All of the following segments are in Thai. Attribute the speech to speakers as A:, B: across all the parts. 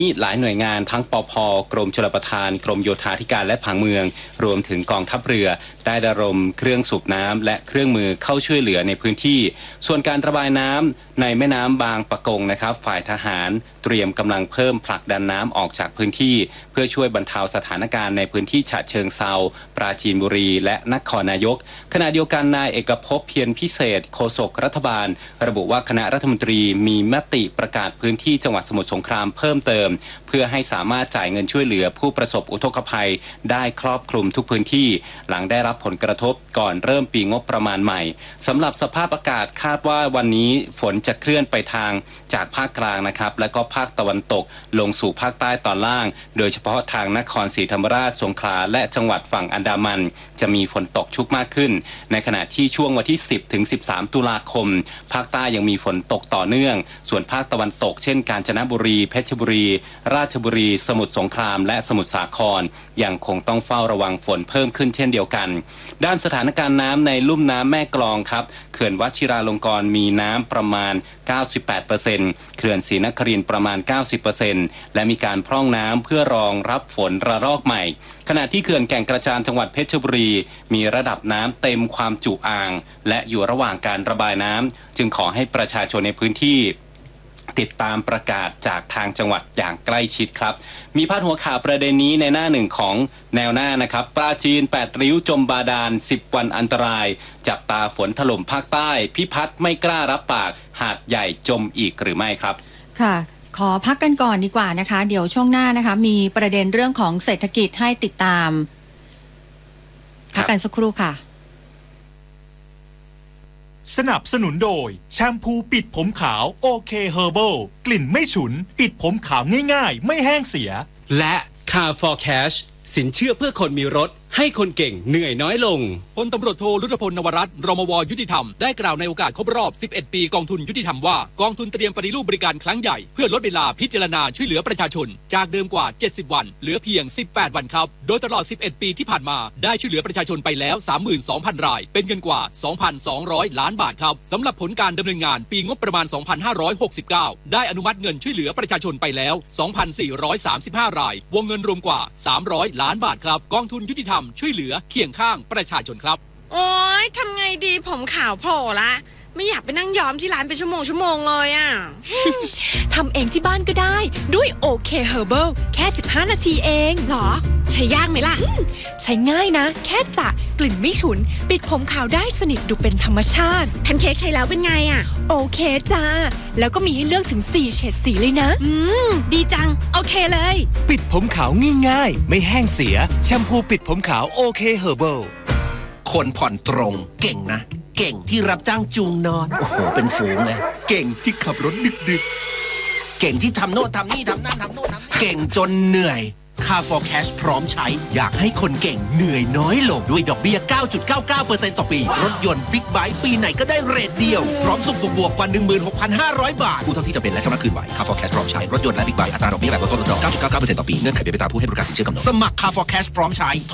A: หลายหน่วยงานทั้งปภ.กรมชลประทานกรมโยธาธิการและผังเมืองรวมถึงกองทัพเรือได้ระดมเครื่องสูบน้ำและเครื่องมือเข้าช่วยเหลือในพื้นที่ส่วนการระบายน้ำในแม่น้ำบางปะกงนะครับฝ่ายทหารเตรียมกำลังเพิ่มผลักดันน้ำออกจากพื้นที่เพื่อช่วยบรรเทาสถานการณ์ในพื้นที่ฉะเชิงเทราปราจีนบุรีและนครนายกขณะเดียวกันนายเอกภพเพียรพิเศษโฆษกรัฐบาลระบุว่าคณะรัฐมนตรีมีมติประกาศพื้นที่จังหวัดสมุทรสงครามเพิ่มเติมเพื่อให้สามารถจ่ายเงินช่วยเหลือผู้ประสบอุทกภัยได้ครอบคลุมทุกพื้นที่หลังได้รับผลกระทบก่อนเริ่มปีงบประมาณใหม่สำหรับสภาพอากาศคาดว่าวันนี้ฝนจะเคลื่อนไปทางจากภาคกลางนะครับและก็ภาคตะวันตกลงสู่ภาคใต้ตอนล่างโดยเฉพาะทางนครศรีธรรมราชสงขลาและจังหวัดฝั่งอันดามันจะมีฝนตกชุกมากขึ้นในขณะที่ช่วงวันที่10ถึง13ตุลาคมภาคใต้ยังมีฝนตกต่อเนื่องส่วนภาคตะวันตกเช่นกาญจนบุรีเพชรบุรีราชบุรีสมุทรสงครามและสมุทรสาครยังคงต้องเฝ้าระวังฝนเพิ่มขึ้นเช่นเดียวกันด้านสถานการณ์น้ำในลุ่มน้ำแม่กลองครับเขื่อนวชิราลงกรณ์มีน้ำประมาณ 98% เขื่อนศรีนครินทร์ประมาณ 90% และมีการพร่องน้ำเพื่อรองรับฝนระลอกใหม่ขณะที่เขื่อนแก่งกระจานจังหวัดเพชรบุรีมีระดับน้ำเต็มความจุอ่างและอยู่ระหว่างการระบายน้ำจึงขอให้ประชาชนในพื้นที่ติดตามประกาศจากทางจังหวัดอย่างใกล้ชิดครับมีพาดหัวข่าวประเด็นนี้ในหน้าหนึ่งของแนวหน้านะครับปราจีน8ริ้วจมบาดาล10วันอันตรายจับตาฝนถล่มภาคใต้พิพัฒน์ไม่กล้ารับปากหาดใหญ่จมอีกหรือไม่ครับ
B: ค่ะขอพักกันก่อนดีกว่านะคะเดี๋ยวช่วงหน้านะคะมีประเด็นเรื่องของเศรษฐกิจให้ติดตามพักกันสักครู่ค่ะ
C: สนับสนุนโดยแชมพูปิดผมขาวโอเคเฮอร์เบิลกลิ่นไม่ฉุนปิดผมขาวง่ายๆไม่แห้งเสีย
D: และ Car for Cash สินเชื่อเพื่อคนมีรถให้คนเก่งเหนื่อยน้อยลง
E: พลตำรวจโทรุตพลนวรัตน์รมว.ยุติธรรมได้กล่าวในโอกาสครบรอบ11ปีกองทุนยุติธรรมว่ากองทุนเตรียมปฏิรูปบริการครั้งใหญ่เพื่อลดเวลาพิจารณาช่วยเหลือประชาชนจากเดิมกว่า70วันเหลือเพียง18วันครับโดยตลอด11ปีที่ผ่านมาได้ช่วยเหลือประชาชนไปแล้ว 32,000 รายเป็นเงินกว่า 2,200 ล้านบาทครับสำหรับผลการดำเนินงานปีงบประมาณ2569ได้อนุมัติเงินช่วยเหลือประชาชนไปแล้ว 2,435 รายวงเงินรวมกว่า300ล้านบาทครับกองทุนยุติธรรมช่วยเหลือเคียงข้างประชาชนครับ
F: โอ๊ยทำไงดีผมขาวโผล่ละไม่อยากไปนั่งย้อมที่ร้านเป็นชั่วโมงเลยอ่ะ
G: ทำเองที่บ้านก็ได้ด้วยโอเคเฮอร์เบิลแค่15นาทีเอง
F: หรอใช้ยากไหมล่ะ
G: ใช้ง่ายนะแค่สระกลิ่นไม่ฉุนปิดผมขาวได้สนิทดูเป็นธรรมชาติ
F: แพนเค้กใช้แล้วเป็นไงอ่ะ
G: โอเคจ้าแล้วก็มีให้เลือกถึง4เฉดสีเลยนะ
F: ดีจังโอเคเลย
H: ปิดผมขาวง่ายๆไม่แห้งเสียแชมพูปิดผมขาวโอเคเฮอร์เบิล
I: คนผ่อนตรงเก่งนะเก่งที่รับจ้างจูงนอนโอ้โหเป็นฝูงเลยเก่งที่ขับรถดึกๆเก่งที่ทำโน่นทำนี่ทำนั่นทำโน่นทำนี่เก่งจนเหนื่อย Car for Cash พร้อมใช้อยากให้คนเก่งเหนื่อยน้อยลงด้วยดอกเบี้ย 9.99% ต่อปีรถยนต์บิ๊กไบค์ปีไหนก็ได้เรทเดียวพร้อมสุขบวกกว่า 16,500 บาทกู้เท่าที่จะเป็นและชำระคืนไหว Car for Cash พร้อมใช้รถยนต์และบิ๊กไบค์อัตราดอกเบี้ยแบบลดต้นลดดอก 9.99% ต่อปีเงื่อนไขเป็นไปตามผู้ให้บริการสินเชื่อกำหนดสมัคร Car for Cash พร้อมใช้โทร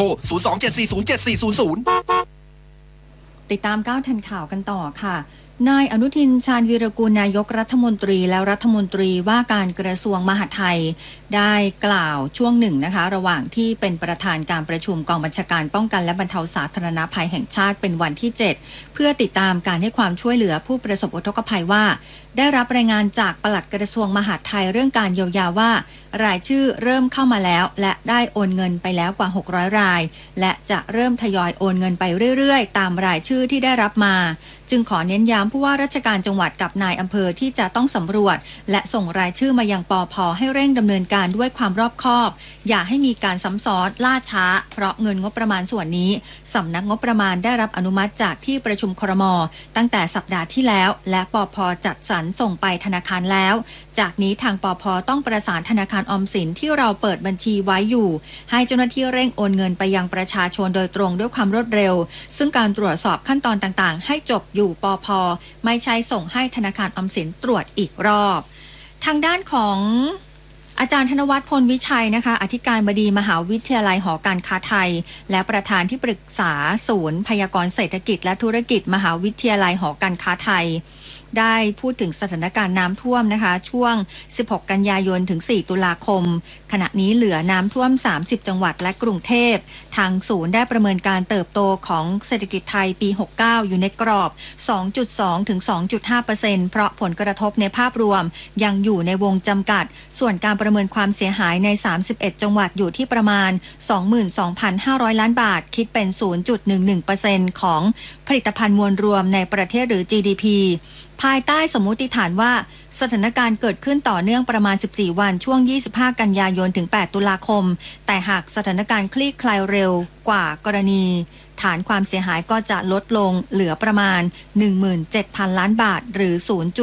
I: 02-740-7400
B: ติดตาม9ทันข่าวกันต่อค่ะนายอนุทินชาญวีรกูลนายกรัฐมนตรีและรัฐมนตรีว่าการกระทรวงมหาดไทยได้กล่าวช่วงหนึ่งนะคะระหว่างที่เป็นประธานการประชุมกองบัญชาการป้องกันและบรรเทาสาธารณภัยแห่งชาติเป็นวันที่7เพื่อติดตามการให้ความช่วยเหลือผู้ประสบอุทกภัยว่าได้รับรายงานจากปลัดกระทรวงมหาดไทยเรื่องการเยียวยาว่ารายชื่อเริ่มเข้ามาแล้วและได้โอนเงินไปแล้วกว่า600รายและจะเริ่มทยอยโอนเงินไปเรื่อยๆตามรายชื่อที่ได้รับมาจึงขอเน้นย้ำผู้ว่าราชการจังหวัดกับนายอำเภอที่จะต้องสำรวจและส่งรายชื่อมายังปภ.ให้เร่งดำเนินการด้วยความรอบคอบอย่าให้มีการซ้ำซ้อนล่าช้าเพราะเงินงบประมาณส่วนนี้สำนักงบประมาณได้รับอนุมัติจากที่ประชุมครม.ตั้งแต่สัปดาห์ที่แล้วและปภ.จัดสรรส่งไปธนาคารแล้วจากนี้ทางปภ.ต้องประสานธนาคารออมสินที่เราเปิดบัญชีไว้อยู่ให้เจ้าหน้าที่เร่งโอนเงินไปยังประชาชนโดยตรงด้วยความรวดเร็วซึ่งการตรวจสอบขั้นตอนต่างๆให้จบอยู่ปภ.ไม่ใช่ส่งให้ธนาคารออมสินตรวจอีกรอบทางด้านของอาจารย์ธนวัฒน์พลวิชัยนะคะอธิการบดีมหาวิทยาลัยหอการค้าไทยและประธานที่ปรึกษาศูนย์พยากรณ์เศรษฐกิจและธุรกิจมหาวิทยาลัยหอการค้าไทยได้พูดถึงสถานการณ์น้ำท่วมนะคะช่วง16กันยายนถึง4ตุลาคมขณะนี้เหลือน้ำท่วม30จังหวัดและกรุงเทพทางศูนย์ได้ประเมินการเติบโตของเศรษฐกิจไทยปี69อยู่ในกรอบ 2.2 ถึง 2.5% เพราะผลกระทบในภาพรวมยังอยู่ในวงจำกัดส่วนการประเมินความเสียหายใน31จังหวัดอยู่ที่ประมาณ 22,500 ล้านบาทคิดเป็น 0.11% ของผลิตภัณฑ์มวลรวมในประเทศหรือ GDP ภายใต้สมมุติฐานว่าสถานการณ์เกิดขึ้นต่อเนื่องประมาณ14วันช่วง25กันยายนถึง8ตุลาคมแต่หากสถานการณ์คลี่คลายเร็วกว่ากรณีฐานความเสียหายก็จะลดลงเหลือประมาณ 17,000 ล้านบาทหรือ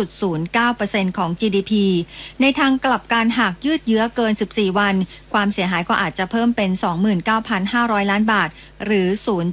B: 0.09% ของ GDP ในทางกลับกันหากยืดเยื้อเกิน14วันความเสียหายก็อาจจะเพิ่มเป็น 29,500 ล้านบาทหรือ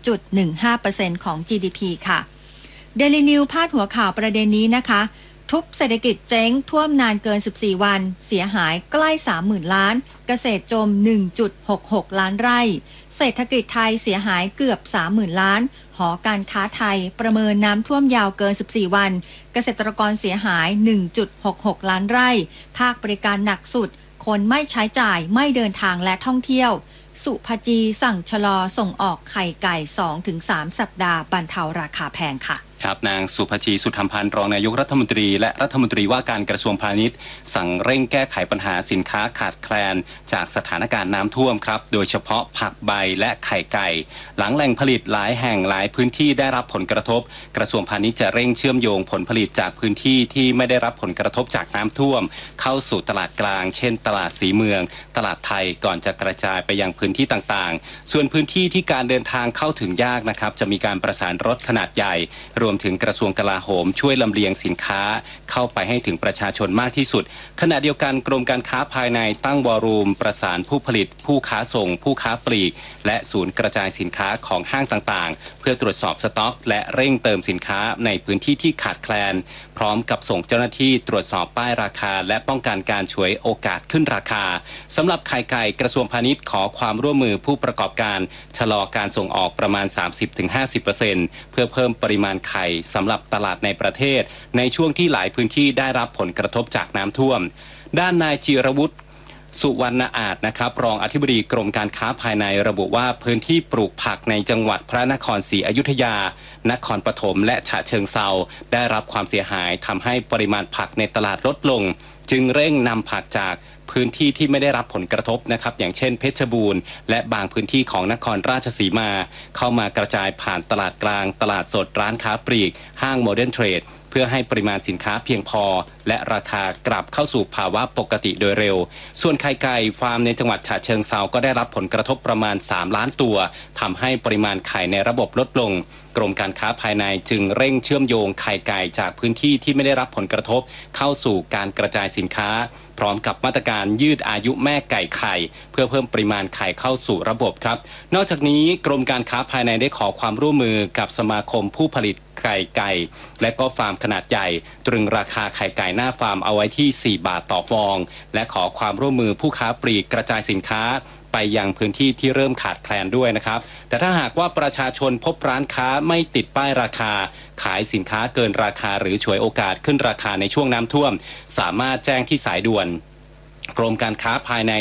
B: 0.15% ของ GDP ค่ะ Daily News พาดหัวข่าวประเด็นนี้นะคะทุบเศรษฐกิจเจ๊งท่วมนานเกิน14วันเสียหายใกล้ 30,000 ล้านเกษตรจม 1.66 ล้านไร่เศรษฐกิจไทยเสียหายเกือบ 30,000 ล้านหอการค้าไทยประเมินน้ำท่วมยาวเกิน14วันเกษตรกรเสียหาย 1.66 ล้านไร่ภาคบริการหนักสุดคนไม่ใช้จ่ายไม่เดินทางและท่องเที่ยวสุภจีสั่งชะลอส่งออกไข่ไก่ 2-3 สัปดาห์บรรเทาราคาแพงค่ะ
A: ครับนางสุภจีสุธรรมพันธ์รองนายกรัฐมนตรีและรัฐมนตรีว่าการกระทรวงพาณิชย์สั่งเร่งแก้ไขปัญหาสินค้าขาดแคลนจากสถานการณ์น้ำท่วมครับโดยเฉพาะผักใบและไข่ไก่หลังแหล่งผลิตหลายแห่งหลายพื้นที่ได้รับผลกระทบกระทรวงพาณิชย์จะเร่งเชื่อมโยงผลผลิตจากพื้นที่ที่ไม่ได้รับผลกระทบจากน้ำท่วมเข้าสู่ตลาดกลางเช่นตลาดสีเมืองตลาดไทยก่อนจะกระจายไปยังพื้นที่ต่างๆส่วนพื้นที่ที่การเดินทางเข้าถึงยากนะครับจะมีการประสานรถขนาดใหญ่รวมถึงกระทรวงกลาโหมช่วยลำเลียงสินค้าเข้าไปให้ถึงประชาชนมากที่สุดขณะเดียวกันกรมการค้าภายในตั้งวอรูมประสานผู้ผลิตผู้ค้าส่งผู้ค้าปลีกและศูนย์กระจายสินค้าของห้างต่างๆเพื่อตรวจสอบสต็อกและเร่งเติมสินค้าในพื้นที่ที่ขาดแคลนพร้อมกับส่งเจ้าหน้าที่ตรวจสอบป้ายราคาและป้องกันการฉวยโอกาสขึ้นราคาสำหรับไข่ไก่กระทรวงพาณิชย์ขอความร่วมมือผู้ประกอบการชะลอการส่งออกประมาณ 30-50% เพื่อเพิ่มปริมาณไข่สำหรับตลาดในประเทศในช่วงที่หลายพื้นที่ได้รับผลกระทบจากน้ำท่วมด้านนายจิรวุฒิสุวรรณอาจนะครับรองอธิบดีกรมการค้าภายในระบุว่าพื้นที่ปลูกผักในจังหวัดพระนครศรีอยุธยานครปฐมและฉะเชิงเทราได้รับความเสียหายทำให้ปริมาณผักในตลาดลดลงจึงเร่งนำผักจากพื้นที่ที่ไม่ได้รับผลกระทบนะครับอย่างเช่นเพชรบูรณ์และบางพื้นที่ของนครราชสีมาเข้ามากระจายผ่านตลาดกลางตลาดสดร้านค้าปลีกห้างโมเดิร์นเทรดเพื่อให้ปริมาณสินค้าเพียงพอและราคากลับเข้าสู่ภาวะปกติโดยเร็วส่วนไข่ไก่ฟาร์มในจังหวัดฉะเชิงเทราก็ได้รับผลกระทบประมาณ3ล้านตัวทำให้ปริมาณไข่ในระบบลดลงกรมการค้าภายในจึงเร่งเชื่อมโยงไข่ไก่จากพื้นที่ที่ไม่ได้รับผลกระทบเข้าสู่การกระจายสินค้าพร้อมกับมาตรการยืดอายุแม่ไก่ไข่เพื่อเพิ่มปริมาณไข่เข้าสู่ระบบครับนอกจากนี้กรมการค้าภายในได้ขอความร่วมมือกับสมาคมผู้ผลิตไข่ไก่และก็ฟาร์มขนาดใหญ่ตรึงราคาไข่ไก่หน้าฟาร์มเอาไว้ที่4 บาทต่อฟองและขอความร่วมมือผู้ค้าปลีกกระจายสินค้าไปยังพื้นที่ที่เริ่มขาดแคลนด้วยนะครับแต่ถ้าหากว่าประชาชนพบร้านค้าไม่ติดป้ายราคาขายสินค้าเกินราคาหรือฉวยโอกาสขึ้นราคาในช่วงน้ำท่วมสามารถแจ้งที่สายด่วนกรมการค้าภายใน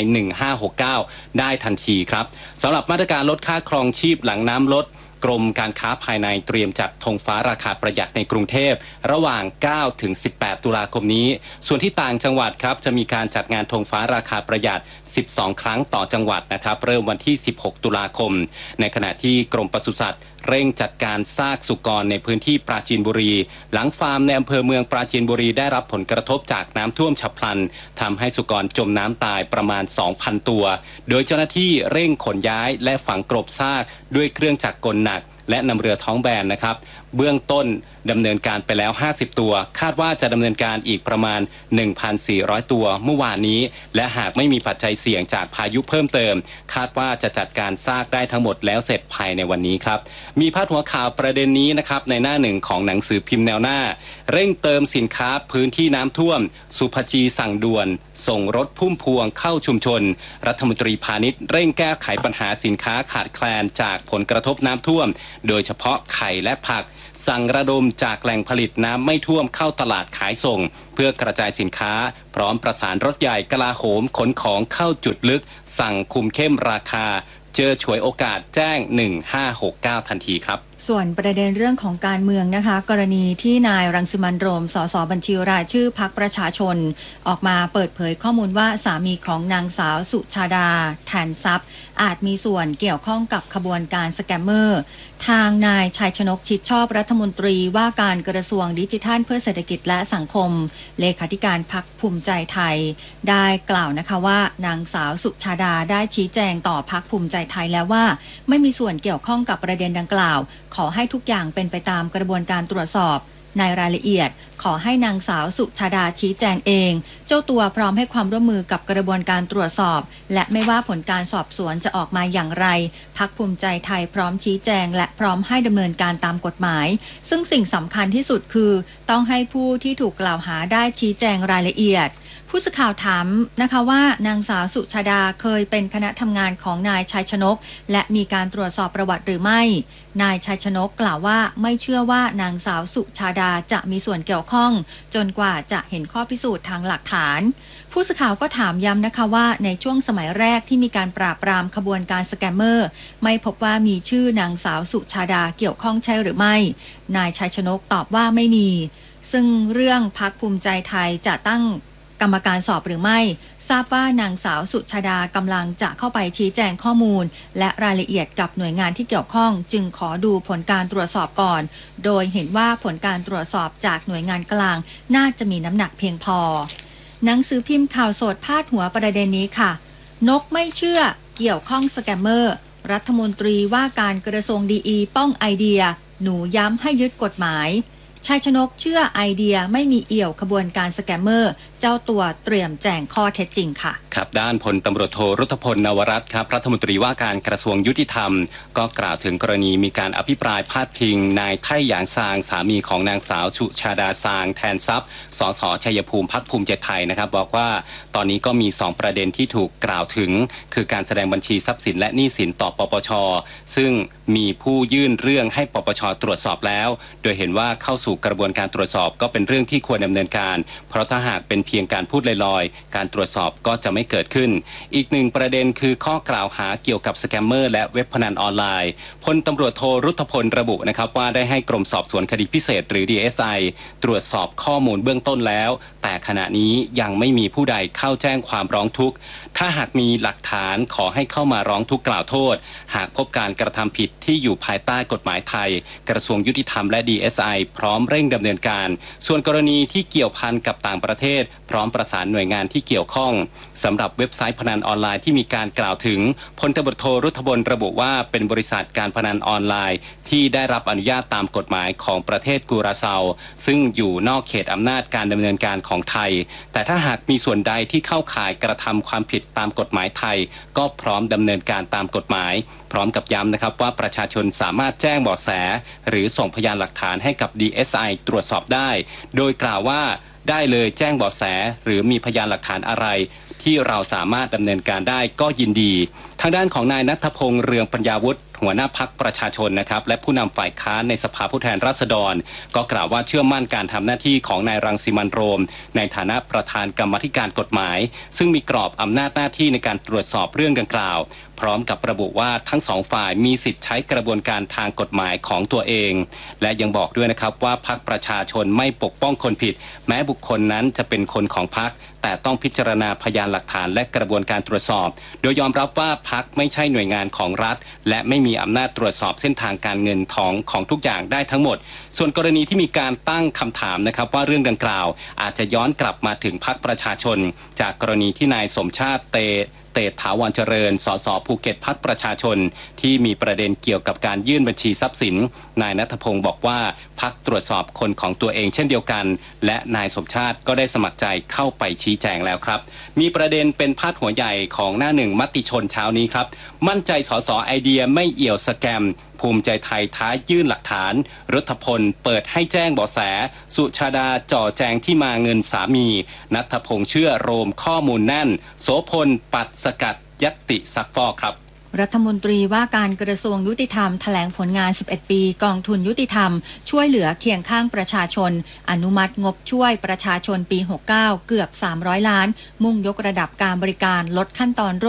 A: 1569ได้ทันทีครับสำหรับมาตรการลดค่าครองชีพหลังน้ำลดกรมการค้าภายในเตรียมจัดธงฟ้าราคาประหยัดในกรุงเทพระหว่าง9 ถึง 18 ตุลาคมนี้ส่วนที่ต่างจังหวัดครับจะมีการจัดงานธงฟ้าราคาประหยัด12 ครั้งต่อจังหวัดนะครับเริ่มวันที่16 ตุลาคมในขณะที่กรมปศุสัตว์เร่งจัดการซากสุกรในพื้นที่ปราจีนบุรีหลังฟาร์มในอำเภอเมืองปราจีนบุรีได้รับผลกระทบจากน้ำท่วมฉับพลันทำให้สุกรจมน้ำตายประมาณ 2,000 ตัวโดยเจ้าหน้าที่เร่งขนย้ายและฝังกลบซากด้วยเครื่องจักรกลหนักและนำเรือท้องแบนนะครับเบื้องต้นดำเนินการไปแล้ว50ตัวคาดว่าจะดำเนินการอีกประมาณ 1,400 ตัวเมื่อวานนี้และหากไม่มีปัจจัยเสี่ยงจากพายุเพิ่มเติมคาดว่าจะจัดการซากได้ทั้งหมดแล้วเสร็จภายในวันนี้ครับมีพาดหัวข่าวประเด็นนี้นะครับในหน้าหนึ่งของหนังสือพิมพ์แนวหน้าเร่งเติมสินค้าพื้นที่น้ำท่วมสุภจีสั่งด่วนส่งรถพุ่มพวงเข้าชุมชนรัฐมนตรีพาณิชย์เร่งแก้ไขปัญหาสินค้าขาดแคลนจากผลกระทบน้ำท่วมโดยเฉพาะไข่และผักสั่งระดมจากแหล่งผลิตน้ำไม่ท่วมเข้าตลาดขายส่งเพื่อกระจายสินค้าพร้อมประสานรถใหญ่กลาโหมขนของเข้าจุดลึกสั่งคุมเข้มราคาเจอฉวยโอกาสแจ้ง1569ทันทีครับ
B: ส่วนประเด็นเรื่องของการเมืองนะคะกรณีที่นายรังสิมันต์โรมสสบัญชีรายชื่อพรรคประชาชนออกมาเปิดเผยข้อมูลว่าสามีของนางสาวสุชาดาแทนทรัพย์อาจมีส่วนเกี่ยวข้องกับขบวนการสแกมเมอร์ทางนายชัยชนกชิดชอบรัฐมนตรีว่าการกระทรวงดิจิทัลเพื่อเศรษฐกิจและสังคมเลขาธิการพรรคภูมิใจไทยได้กล่าวนะคะว่านางสาวสุชาดาได้ชี้แจงต่อพรรคภูมิใจไทยแล้วว่าไม่มีส่วนเกี่ยวข้องกับประเด็นดังกล่าวขอให้ทุกอย่างเป็นไปตามกระบวนการตรวจสอบในรายละเอียดขอให้นางสาวสุชาดาชี้แจงเองเจ้าตัวพร้อมให้ความร่วมมือกับกระบวนการตรวจสอบและไม่ว่าผลการสอบสวนจะออกมาอย่างไรพรรคภูมิใจไทยพร้อมชี้แจงและพร้อมให้ดำเนินการตามกฎหมายซึ่งสิ่งสำคัญที่สุดคือต้องให้ผู้ที่ถูกกล่าวหาได้ชี้แจงรายละเอียดผู้สื่อข่าวถามนะคะว่านางสาวสุชาดาเคยเป็นคณะทำงานของนายชัยชนกและมีการตรวจสอบประวัติหรือไม่นายชัยชนกกล่าวว่าไม่เชื่อว่านางสาวสุชาดาจะมีส่วนเกี่ยวข้องจนกว่าจะเห็นข้อพิสูจน์ทางหลักฐานผู้สื่อข่าวก็ถามย้ำนะคะว่าในช่วงสมัยแรกที่มีการปราบปรามขบวนการสแกมเมอร์ไม่พบว่ามีชื่อนางสาวสุชาดาเกี่ยวข้องใช่หรือไม่นายชัยชนกตอบว่าไม่มีซึ่งเรื่องพรรคภูมิใจไทยจะตั้งกรรมการสอบหรือไม่ทราบว่านางสาวสุชาดากำลังจะเข้าไปชี้แจงข้อมูลและรายละเอียดกับหน่วยงานที่เกี่ยวข้องจึงขอดูผลการตรวจสอบก่อนโดยเห็นว่าผลการตรวจสอบจากหน่วยงานกลางน่าจะมีน้ำหนักเพียงพอหนังสือพิมพ์ข่าวสดพาดหัวประเด็นนี้ค่ะนกไม่เชื่อเกี่ยวข้องสแกมเมอร์รัฐมนตรีว่าการกระทรวงดีป้องไอเดียหนูย้ำให้ยึดกฎหมายชัยชนกเชื่อไอเดียไม่มีเอี่ยวขบวนการสแกมเมอร์เจ้าตัวเตรียมแจงข้อเท็จจริงค่ะ
A: ครับด้านพลตำรวจโทรุตพลนวรัตน์ครับรัฐมนตรีว่าการกระทรวงยุติธรรมก็กล่าวถึงกรณีมีการอภิปรายพาดพิงนายไท่หยางซางสามีของนางสาวสุชาดาซางแทนทรัพย์สสชัยภูมิพรรคภูมิใจไทยนะครับบอกว่าตอนนี้ก็มี2ประเด็นที่ถูกกล่าวถึงคือการแสดงบัญชีทรัพย์สินและหนี้สินต่อปปชซึ่งมีผู้ยื่นเรื่องให้ปปชตรวจสอบแล้วโดยเห็นว่าเข้าสู่กระบวนการตรวจสอบก็เป็นเรื่องที่ควรดำเนินการเพราะถ้าหากเป็นเพียงการพูดลอยๆการตรวจสอบก็จะไม่เกิดขึ้นอีกหนึ่งประเด็นคือข้อกล่าวหาเกี่ยวกับสแกมเมอร์และเว็บพนันออนไลน์พลตำรวจโทรุตพลระบุนะครับว่าได้ให้กรมสอบสวนคดีพิเศษหรือ DSI ตรวจสอบข้อมูลเบื้องต้นแล้วแต่ขณะนี้ยังไม่มีผู้ใดเข้าแจ้งความร้องทุกข์ถ้าหากมีหลักฐานขอให้เข้ามาร้องทุกข์กล่าวโทษหากพบการกระทำผิดที่อยู่ภายใต้กฎหมายไทยกระทรวงยุติธรรมและ DSI พร้อมเร่งดำเนินการส่วนกรณีที่เกี่ยวพันกับต่างประเทศพร้อมประสานหน่วยงานที่เกี่ยวข้องสำหรับเว็บไซต์พนันออนไลน์ที่มีการกล่าวถึงพลตำรวจโทรุตพลระบุว่าเป็นบริษัทการพนันออนไลน์ที่ได้รับอนุญาตตามกฎหมายของประเทศกัวราเซาซึ่งอยู่นอกเขตอำนาจการดำเนินการของไทยแต่ถ้าหากมีส่วนใดที่เข้าข่ายกระทำความผิดตามกฎหมายไทยก็พร้อมดำเนินการตามกฎหมายพร้อมกับย้ำนะครับว่าประชาชนสามารถแจ้งเบาะแสหรือส่งพยานหลักฐานให้กับ DSI ตรวจสอบได้โดยกล่าวว่าได้เลยแจ้งเบาะแสหรือมีพยานหลักฐานอะไรที่เราสามารถดำเนินการได้ก็ยินดีทางด้านของนายณัฐพงษ์เรืองปัญญาวุฒิหัวหน้าพรรคประชาชนนะครับและผู้นำฝ่ายค้านในสภาผู้แทนราษฎรก็กล่าวว่าเชื่อมั่นการทำหน้าที่ของนายรังสิมันต์โรมในฐานะประธานกรรมาธิการกฎหมายซึ่งมีกรอบอำนาจหน้าที่ในการตรวจสอบเรื่องดังกล่าวพร้อมกับระบุว่าทั้งสองฝ่ายมีสิทธิ์ใช้กระบวนการทางกฎหมายของตัวเองและยังบอกด้วยนะครับว่าพรรคประชาชนไม่ปกป้องคนผิดแม้บุคคลนั้นจะเป็นคนของพรรคแต่ต้องพิจารณาพยานหลักฐานและกระบวนการตรวจสอบโดยยอมรับว่าพรรคไม่ใช่หน่วยงานของรัฐและไม่มีอำนาจตรวจสอบเส้นทางการเงินของทุกอย่างได้ทั้งหมดส่วนกรณีที่มีการตั้งคำถามนะครับว่าเรื่องดังกล่าวอาจจะย้อนกลับมาถึงพรรคประชาชนจากกรณีที่นายสมชาติเตถาวรเจริญสสภูเก็ตพรรคประชาชนที่มีประเด็นเกี่ยวกับการยื่นบัญชีทรัพย์สินนายณัฐพงศ์บอกว่าพรรคตรวจสอบคนของตัวเองเช่นเดียวกันและนายสมชาติก็ได้สมัครใจเข้าไปชี้แจงแล้วครับมีประเด็นเป็นพาดหัวใหญ่ของหน้าหนึ่งมติชนเช้านี้ครับมั่นใจสสไอเดียไม่เอี่ยวสแกมภูมิใจไทยท้ายื่นหลักฐานรัฐพลเปิดให้แจ้งเบาะแสสุชาดาจ่อแจงที่มาเงินสามีณัฐพงษ์เชื่อโรมข้อมูลแน่นโสพลปัดสกัดยัตติซักฟอกครับ
B: รัฐมนตรีว่าการกระทรวงยุติธรรมแถลงผลงาน 11 ปีกองทุนยุติธรรมช่วยเหลือเคียงข้างประชาชนอนุมัติงบช่วยประชาชนปี 69 เกือบ 300 ล้านมุ่งยกระดับการบริการลดขั้นตอน